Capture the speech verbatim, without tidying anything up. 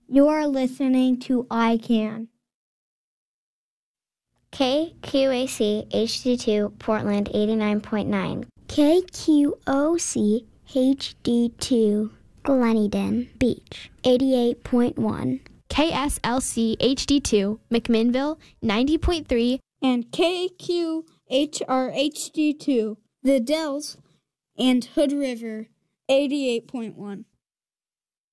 You're listening to I Can. K Q A C H D two Portland eighty-nine point nine. K Q O C H D two Gleneden Beach eighty-eight point one. K S L C H D two McMinnville ninety point three. And K Q H R H D two The Dells and Hood River eighty-eight point one.